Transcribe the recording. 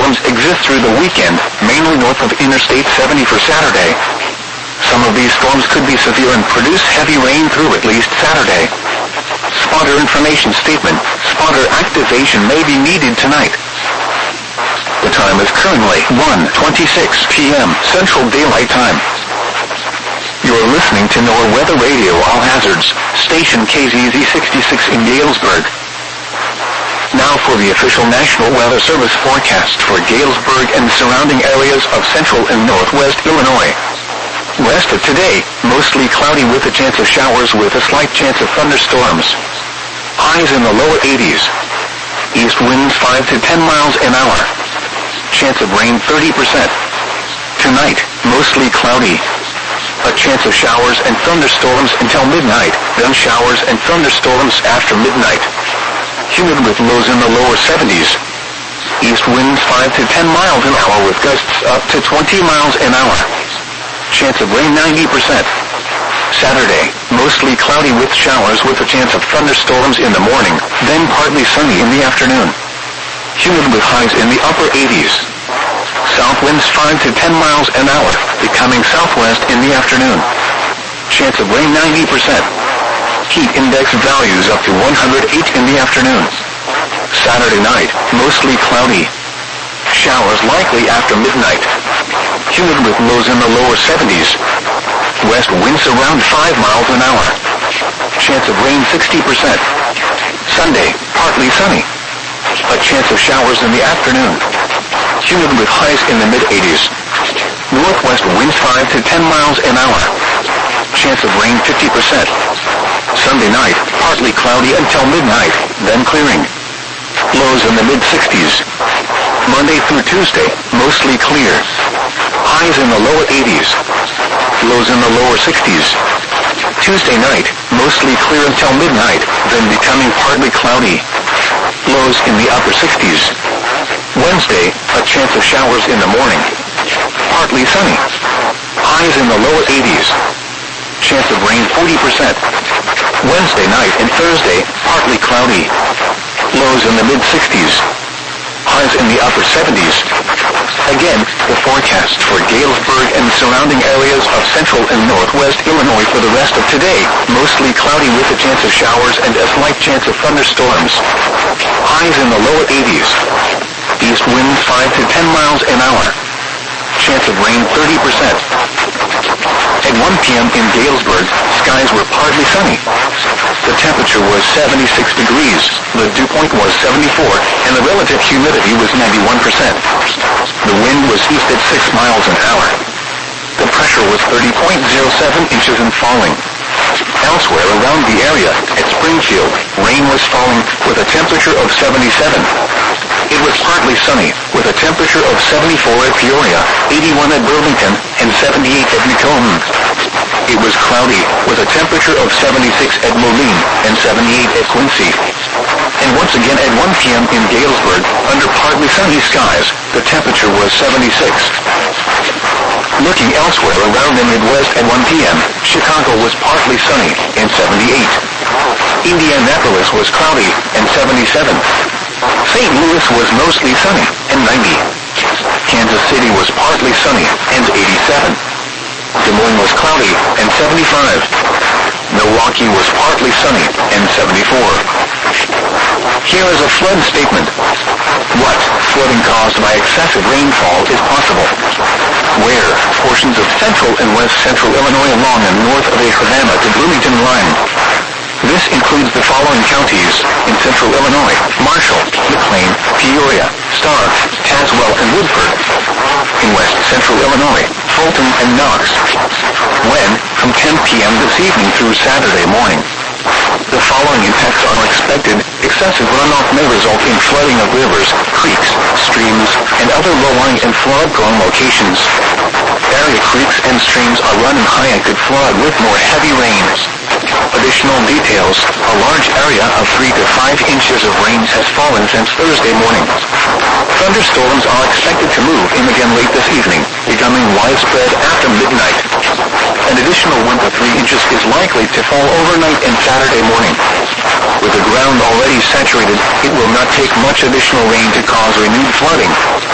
thunderstorms exist through the weekend, mainly north of Interstate 70 for Saturday. Some of these storms could be severe and produce heavy rain through at least Saturday. Spotter information statement. Spotter activation may be needed tonight. The time is currently 1:26 p.m. Central Daylight Time. You're listening to NOAA Weather Radio All Hazards, station KZZ 66 in Galesburg. Now for the official National Weather Service forecast for Galesburg and surrounding areas of central and northwest Illinois. West of today, mostly cloudy with a chance of showers with a slight chance of thunderstorms. Highs in the lower 80s. East winds 5 to 10 miles an hour. Chance of rain 30%. Tonight, mostly cloudy. A chance of showers and thunderstorms until midnight, then showers and thunderstorms after midnight. Humid with lows in the lower 70s. East winds 5 to 10 miles an hour with gusts up to 20 miles an hour. Chance of rain 90%. Saturday, mostly cloudy with showers with a chance of thunderstorms in the morning, then partly sunny in the afternoon. Humid with highs in the upper 80s. South winds 5 to 10 miles an hour, becoming southwest in the afternoon. Chance of rain 90%. Heat index values up to 108 in the afternoon. Saturday night, mostly cloudy. Showers likely after midnight. Humid with lows in the lower 70s. West winds around 5 miles an hour. Chance of rain 60%. Sunday, partly sunny. A chance of showers in the afternoon. Humid with highs in the mid-80s. Northwest winds 5 to 10 miles an hour. Chance of rain 50%. Sunday night, partly cloudy until midnight, then clearing. Lows in the mid-60s. Monday through Tuesday, mostly clear. Highs in the lower 80s. Lows in the lower 60s. Tuesday night, mostly clear until midnight, then becoming partly cloudy. Lows in the upper 60s. Wednesday, a chance of showers in the morning. Partly sunny. Highs in the lower 80s. Chance of rain 40%. Wednesday night and Thursday, partly cloudy. Lows in the mid-60s. Highs in the upper 70s. Again, the forecast for Galesburg and surrounding areas of central and northwest Illinois for the rest of today, mostly cloudy with a chance of showers and a slight chance of thunderstorms. Highs in the lower 80s. East winds 5 to 10 miles an hour. Chance of rain 30%. At 1 p.m. in Galesburg, skies were partly sunny. The temperature was 76 degrees, the dew point was 74, and the relative humidity was 91%. The wind was east at 6 miles an hour. The pressure was 30.07 inches and falling. Elsewhere around the area, at Springfield, rain was falling with a temperature of 77. It was partly sunny, with a temperature of 74 at Peoria, 81 at Burlington, and 78 at Macomb. It was cloudy, with a temperature of 76 at Moline, and 78 at Quincy. And once again at 1 p.m. in Galesburg, under partly sunny skies, the temperature was 76. Looking elsewhere around the Midwest at 1 p.m., Chicago was partly sunny, and 78. Indianapolis was cloudy, and 77. St. Louis was mostly sunny, and 90. Kansas City was partly sunny, and 87. Des Moines was cloudy, and 75. Milwaukee was partly sunny, and 74. Here is a flood statement. What flooding caused by excessive rainfall is possible? Where portions of central and west central Illinois along and north of the Havana to Bloomington line. This includes the following counties in central Illinois: Marshall, McLean, Peoria, Starr, Tazewell, and Woodford. In west central Illinois, Fulton and Knox. When? From 10 p.m. this evening through Saturday morning. The following impacts are expected. Excessive runoff may result in flooding of rivers, creeks, streams, and other low-lying and flood-prone locations. Area creeks and streams are running high and could flood with more heavy rains. Additional details: a large area of 3 to 5 inches of rain has fallen since Thursday morning. Thunderstorms are expected to move in again late this evening, becoming widespread after midnight. An additional 1 to 3 inches is likely to fall overnight and Saturday morning. With the ground already saturated, it will not take much additional rain to cause renewed flooding.